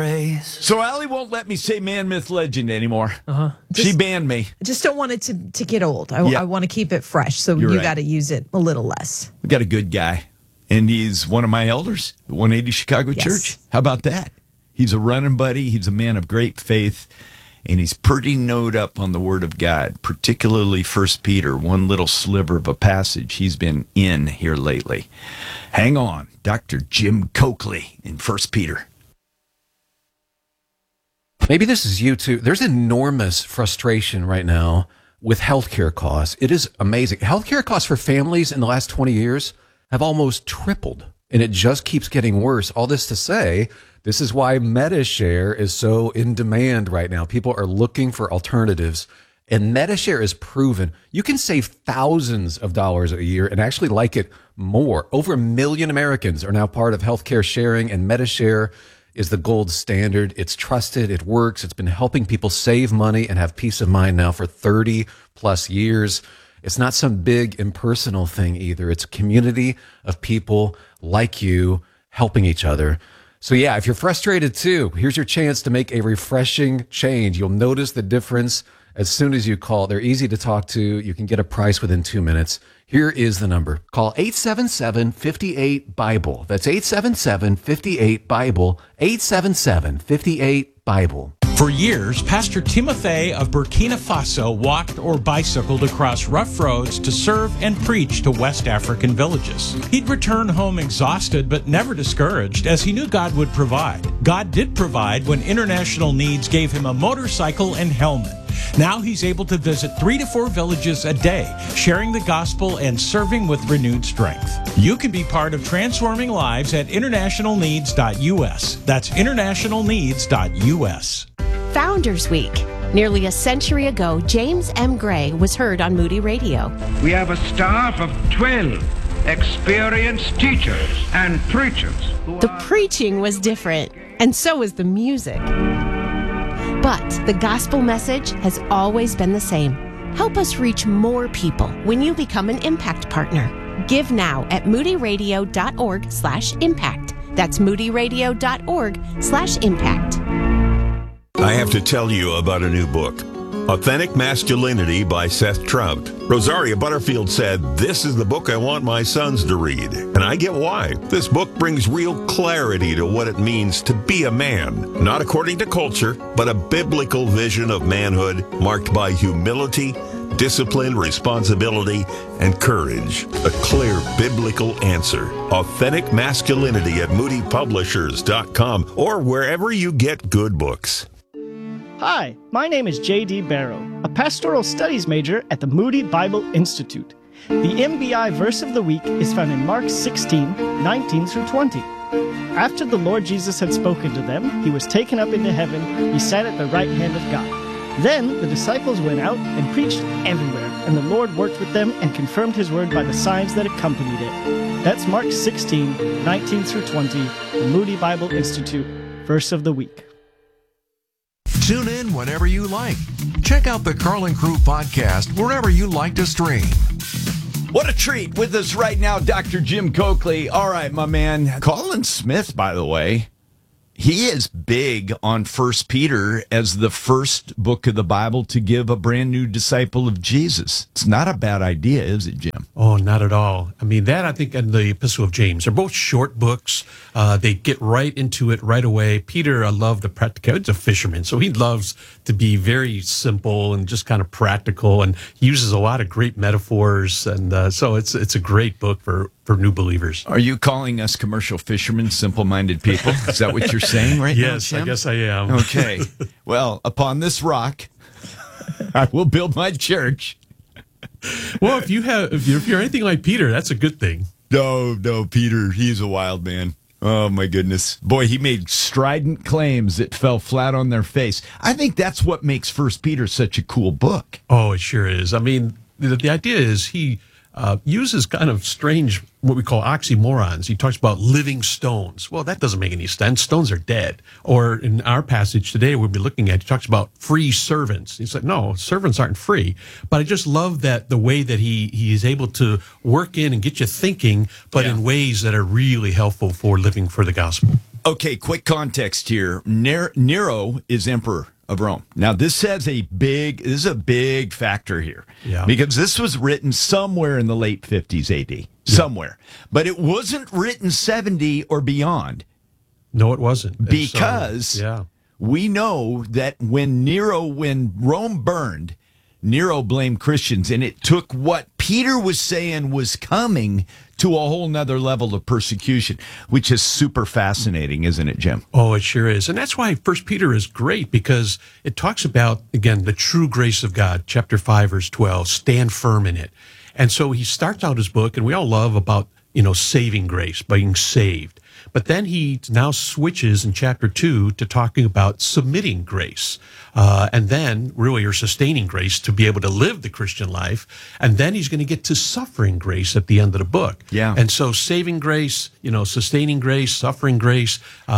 So Allie won't let me say man, myth, legend anymore. She Just- banned me. I just don't want it to get old. I Yeah. want to keep it fresh, so You're you right. got to use it a little less. We got a good guy, and he's one of my elders at 180 Chicago Yes. Church. How about that? He's a running buddy. He's a man of great faith, and he's pretty knowed up on the Word of God, particularly 1 Peter, one little sliver of a passage he's been in here lately. Hang on, Dr. Jim Coakley in 1 Peter. Maybe this is you too. There's enormous frustration right now with healthcare costs. It is amazing. Healthcare costs for families in the last 20 years have almost tripled, and it just keeps getting worse. All this to say, this is why MediShare is so in demand right now. People are looking for alternatives, and MediShare is proven. You can save thousands of dollars a year and actually like it more. Over 1 million Americans are now part of healthcare sharing, and MediShare is the gold standard. It's trusted. It works. It's been helping people save money and have peace of mind now for 30 plus years. It's not some big impersonal thing either. It's a community of people like you helping each other. So yeah, if you're frustrated too, here's your chance to make a refreshing change. You'll notice the difference as soon as you call. They're easy to talk to. You can get a price within 2 minutes. Here is the number. Call 877-58-BIBLE. That's 877-58-BIBLE. 877-58-BIBLE. For years, Pastor Timothy of Burkina Faso walked or bicycled across rough roads to serve and preach to West African villages. He'd return home exhausted but never discouraged, as he knew God would provide. God did provide when International Needs gave him a motorcycle and helmet. Now he's able to visit 3 to 4 villages a day, sharing the gospel and serving with renewed strength. You can be part of transforming lives at internationalneeds.us. That's internationalneeds.us. Founders Week. Nearly a century ago, James M. Gray was heard on Moody Radio. We have a staff of 12 experienced teachers and preachers. The preaching was different, and so was the music. But the gospel message has always been the same. Help us reach more people when you become an Impact Partner. Give now at moodyradio.org/impact. That's moodyradio.org/impact. I have to tell you about a new book, Authentic Masculinity by Seth Trout. Rosaria Butterfield said, "This is the book I want my sons to read." And I get why. This book brings real clarity to what it means to be a man. Not according to culture, but a biblical vision of manhood marked by humility, discipline, responsibility, and courage. A clear biblical answer. Authentic Masculinity at moodypublishers.com or wherever you get good books. Hi, my name is J.D. Barrow, a pastoral studies major at the Moody Bible Institute. The MBI verse of the week is found in Mark 16:19 through 20. After the Lord Jesus had spoken to them, he was taken up into heaven. He sat at the right hand of God. Then the disciples went out and preached everywhere, and the Lord worked with them and confirmed his word by the signs that accompanied it. That's Mark 16:19 through 20, the Moody Bible Institute verse of the week. Tune in whenever you like. Check out the Carlin Crew podcast wherever you like to stream. What a treat. With us right now, Dr. Jim Coakley. All right, my man. Colin Smith, by the way, he is big on 1 Peter as the first book of the Bible to give a brand new disciple of Jesus. It's not a bad idea, is it, Jim? Oh, not at all. I mean, that I think and the Epistle of James are both short books. They get right into it right away. Peter, I love the practical. He's a fisherman, so he loves to be very simple and just kind of practical, and he uses a lot of great metaphors. And so it's a great book for new believers. Are you calling us commercial fishermen simple-minded people? Is that what you're saying right now, Yes, Jim? I guess I am. Okay. Well, upon this rock, I will build my church. Well, if you're anything like Peter, that's a good thing. No, Peter, he's a wild man. Oh, my goodness. Boy, he made strident claims that fell flat on their face. I think that's what makes 1 Peter such a cool book. Oh, it sure is. I mean, the idea is he uses kind of strange, what we call oxymorons. He talks about living stones. Well, that doesn't make any sense. Stones are dead. Or in our passage today we'll be looking at, he talks about free servants. He's like, no, servants aren't free. But I just love that the way that he is able to work in and get you thinking, but in ways that are really helpful for living for the gospel. Okay, quick context here. Nero is emperor of Rome. Now, this is a big factor here. Yeah. Because this was written somewhere in the late 50s AD. Somewhere. But it wasn't written 70 or beyond. No, it wasn't. And Because we know that when Rome burned, Nero blamed Christians, and it took what Peter was saying was coming to a whole nother level of persecution, which is super fascinating, isn't it, Jim? Oh, it sure is. And that's why 1 Peter is great, because it talks about, again, the true grace of God, chapter 5, verse 12, stand firm in it. And so he starts out his book, and we all love about, saving grace, being saved. But then he now switches in chapter 2 to talking about submitting grace. And then really, or sustaining grace to be able to live the Christian life. And then he's going to get to suffering grace at the end of the book. Yeah. And so saving grace, sustaining grace, suffering grace,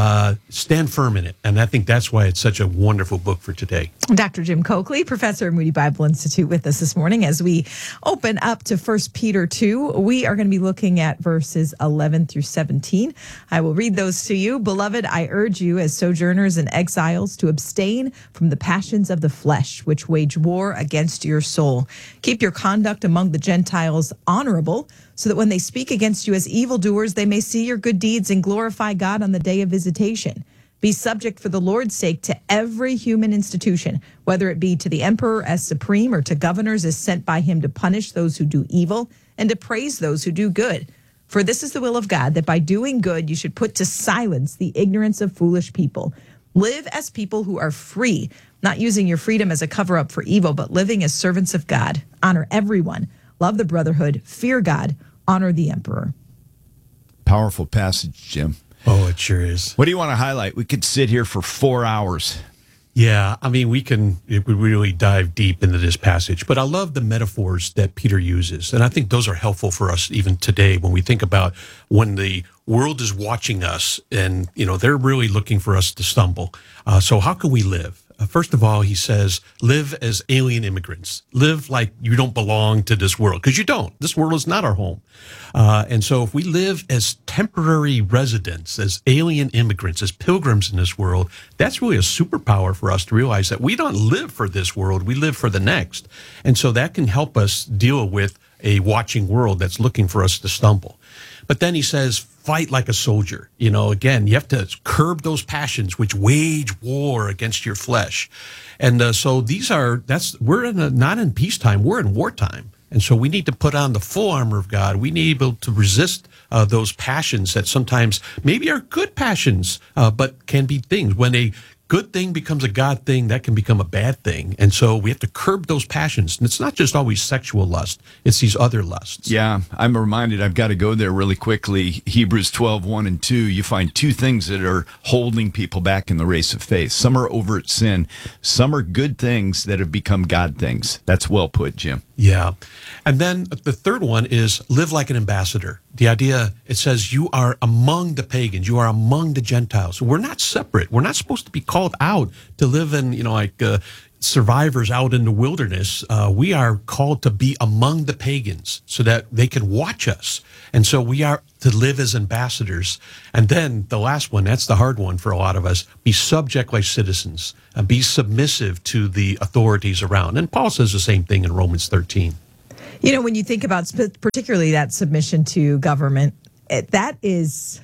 stand firm in it. And I think that's why it's such a wonderful book for today. Dr. Jim Coakley, professor at Moody Bible Institute, with us this morning as we open up to 1 Peter 2. We are going to be looking at verses 11 through 17. I will read those to you. Beloved, I urge you as sojourners and exiles to abstain from the passions of the flesh, which wage war against your soul. Keep your conduct among the Gentiles honorable, so that when they speak against you as evildoers, they may see your good deeds and glorify God on the day of visitation. Be subject for the Lord's sake to every human institution, whether it be to the emperor as supreme or to governors as sent by him to punish those who do evil and to praise those who do good. For this is the will of God, that by doing good you should put to silence the ignorance of foolish people. Live as people who are free, not using your freedom as a cover-up for evil, but living as servants of God. Honor everyone. Love the brotherhood. Fear God. Honor the emperor. Powerful passage, Jim. Oh, it sure is. What do you want to highlight? We could sit here for 4 hours. Yeah, I mean, we really dive deep into this passage, but I love the metaphors that Peter uses. And I think those are helpful for us even today when we think about when the world is watching us and, they're really looking for us to stumble. So how can we live? First of all, he says, live as alien immigrants. Live like you don't belong to this world, because you don't. This world is not our home. And so if we live as temporary residents, as alien immigrants, as pilgrims in this world, that's really a superpower for us to realize that we don't live for this world, we live for the next. And so that can help us deal with a watching world that's looking for us to stumble. But then he says, fight like a soldier. Again, you have to curb those passions which wage war against your flesh. And so we're not in peacetime, we're in wartime. And so we need to put on the full armor of God. We need to be able to resist those passions that sometimes maybe are good passions, but can be things. When a good thing becomes a God thing, that can become a bad thing. And so we have to curb those passions. And it's not just always sexual lust, it's these other lusts. Yeah, I'm reminded, I've got to go there really quickly. Hebrews 12, 1 and 2, you find two things that are holding people back in the race of faith. Some are overt sin. Some are good things that have become God things. That's well put, Jim. Yeah. And then the third one is live like an ambassador. The idea, it says you are among the pagans, you are among the Gentiles. We're not separate. We're not supposed to be called out to live in, survivors out in the wilderness. We are called to be among the pagans so that they can watch us. And so we are to live as ambassadors. And then the last one, that's the hard one for a lot of us, be subject like citizens, and be submissive to the authorities around. And Paul says the same thing in Romans 13. When you think about particularly that submission to government, that is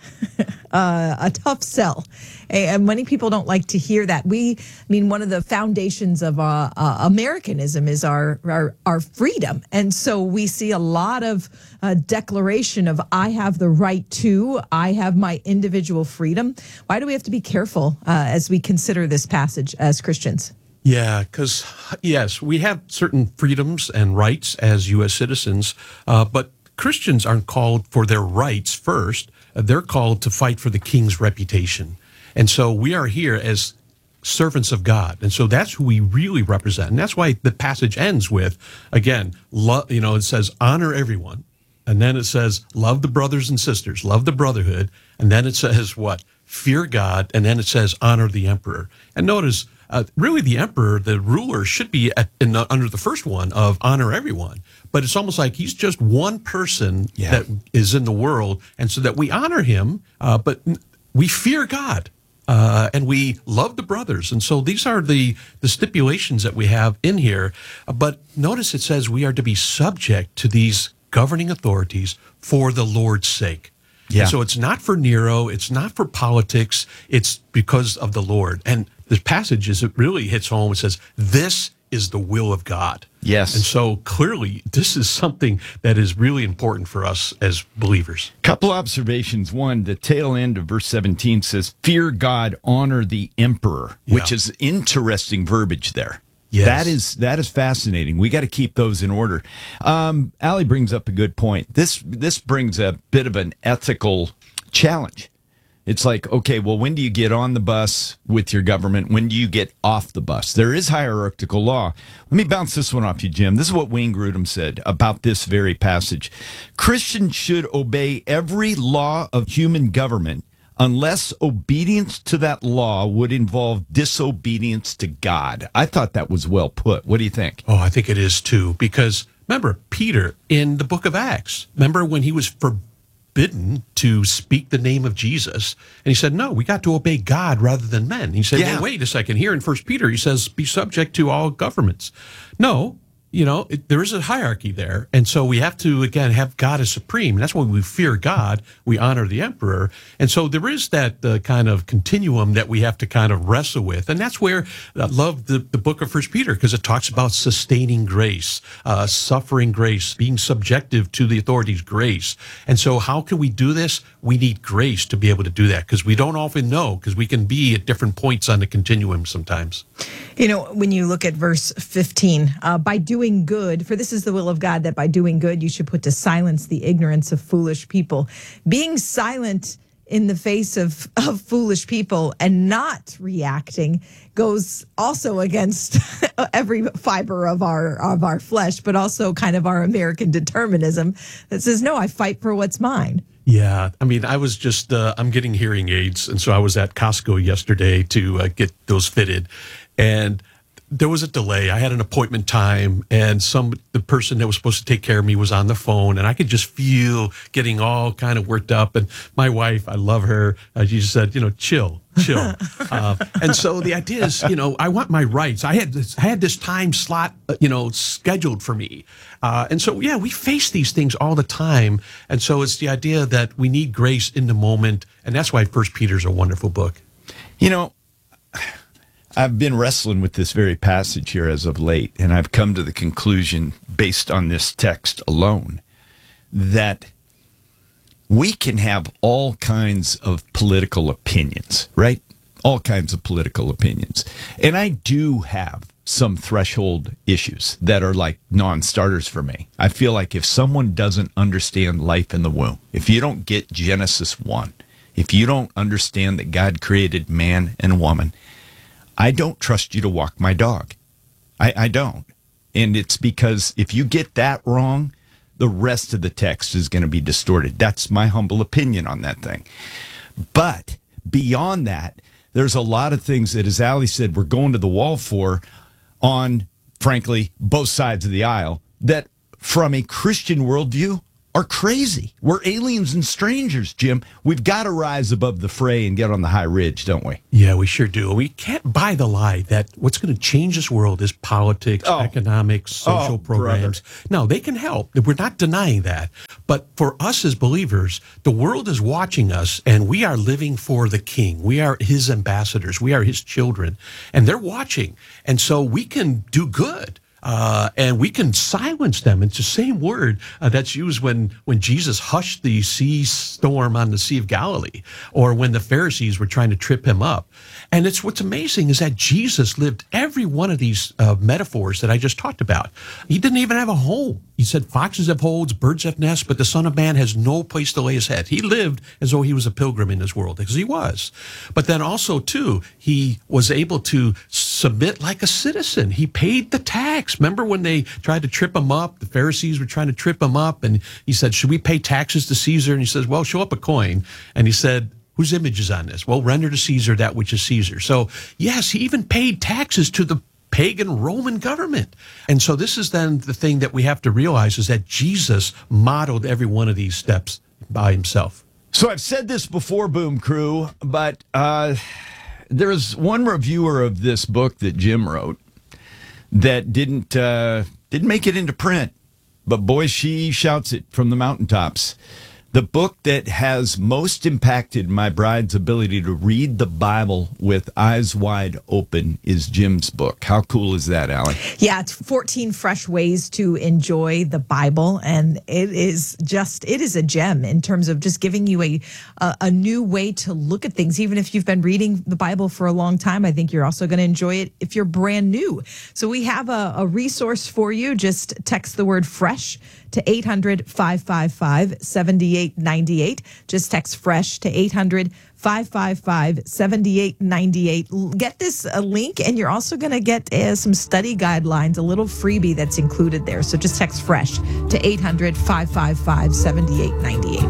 a tough sell. And many people don't like to hear that. One of the foundations of Americanism is our freedom. And so we see a lot of declaration of, I have the right to, I have my individual freedom. Why do we have to be careful as we consider this passage as Christians? Yeah, because, yes, we have certain freedoms and rights as U.S. citizens, but Christians aren't called for their rights first. They're called to fight for the king's reputation. And so we are here as servants of God. And so that's who we really represent. And that's why the passage ends with, again, it says, honor everyone. And then it says, love the brothers and sisters, love the brotherhood. And then it says what? Fear God. And then it says, honor the emperor. And notice, really the emperor, the ruler, should be under the first one of honor everyone. But it's almost like he's just one person that is in the world. And so that we honor him, but we fear God. And we love the brothers. And so these are the stipulations that we have in here. But notice it says we are to be subject to these governing authorities for the Lord's sake. Yeah. And so it's not for Nero. It's not for politics. It's because of the Lord. And the passage it really hits home. It says, this is the will of God. Yes. And so clearly, this is something that is really important for us as believers. Couple observations. One, the tail end of verse 17 says, fear God, honor the emperor, which is interesting verbiage there. Yes. That is fascinating. We got to keep those in order. Allie brings up a good point. This brings a bit of an ethical challenge. It's like, okay, well, when do you get on the bus with your government? When do you get off the bus? There is hierarchical law. Let me bounce this one off you, Jim. This is what Wayne Grudem said about this very passage. Christians should obey every law of human government unless obedience to that law would involve disobedience to God. I thought that was well put. What do you think? Oh, I think it is too. Because remember, Peter in the book of Acts, remember when he was forbidden to speak the name of Jesus? And he said, no, we got to obey God rather than men. He said, well, wait a second. Here in 1 Peter, he says, be subject to all governments. No. There is a hierarchy there. And so we have to, again, have God as supreme. And that's why we fear God. We honor the emperor. And so there is that kind of continuum that we have to kind of wrestle with. And that's where I love the book of 1 Peter, because it talks about sustaining grace, suffering grace, being subjective to the authorities' grace. And so how can we do this? We need grace to be able to do that, because we don't often know, because we can be at different points on the continuum sometimes. When you look at verse 15, by doing good, for this is the will of God, that by doing good you should put to silence the ignorance of foolish people. Being silent in the face of foolish people and not reacting goes also against every fiber of our flesh, but also kind of our American determinism that says, no, I fight for what's mine. Yeah. I mean, I was just, I'm getting hearing aids. And so I was at Costco yesterday to get those fitted. And there was a delay. I had an appointment time, and the person that was supposed to take care of me was on the phone, and I could just feel getting all kind of worked up. And my wife, I love her. She just said, chill. And so the idea is, I want my rights. I had this time slot, scheduled for me. And so, we face these things all the time. And so it's the idea that we need grace in the moment. And that's why 1 Peter's a wonderful book. I've been wrestling with this very passage here as of late, and I've come to the conclusion, based on this text alone, that we can have all kinds of political opinions, right? All kinds of political opinions. And I do have some threshold issues that are like non-starters for me. I feel like if someone doesn't understand life in the womb, if you don't get Genesis 1, if you don't understand that God created man and woman, I don't trust you to walk my dog. I don't. And it's because if you get that wrong, the rest of the text is going to be distorted. That's my humble opinion on that thing. But beyond that, there's a lot of things that, as Allie said, we're going to the wall for on, frankly, both sides of the aisle that from a Christian worldview are crazy. We're aliens and strangers, Jim. We've got to rise above the fray and get on the high ridge, don't we? Yeah, we sure do. We can't buy the lie that what's going to change this world is politics, economics, social programs. Brother. No, they can help. We're not denying that. But for us as believers, the world is watching us, and we are living for the King. We are his ambassadors. We are his children, and they're watching. And so we can do good. And we can silence them. It's the same word that's used when Jesus hushed the sea storm on the Sea of Galilee, or when the Pharisees were trying to trip him up. And it's what's amazing is that Jesus lived every one of these metaphors that I just talked about. He didn't even have a home. He said, foxes have holes, birds have nests, but the Son of Man has no place to lay his head. He lived as though he was a pilgrim in this world, because he was. But then also, too, he was able to submit like a citizen. He paid the tax. Remember when they tried to trip him up? The Pharisees were trying to trip him up, and he said, should we pay taxes to Caesar? And he says, well, show up a coin. And he said, whose image is on this? Well, render to Caesar that which is Caesar. So, yes, he even paid taxes to the pagan Roman government. And so this is then the thing that we have to realize is that Jesus modeled every one of these steps by himself. So I've said this before, Boom Crew, but there's one reviewer of this book that Jim wrote that didn't make it into print. But boy, she shouts it from the mountaintops. The book that has most impacted my bride's ability to read the Bible with eyes wide open is Jim's book. How cool is that, Allie? Yeah, it's 14 fresh ways to enjoy the Bible. And it is a gem in terms of just giving you a new way to look at things. Even if you've been reading the Bible for a long time, I think you're also going to enjoy it if you're brand new. So we have a resource for you. Just text the word fresh to 800-555-7898. Just text fresh to 800-555-7898. Get this link, and you're also going to get some study guidelines, a little freebie that's included there. So just text fresh to 800-555-7898.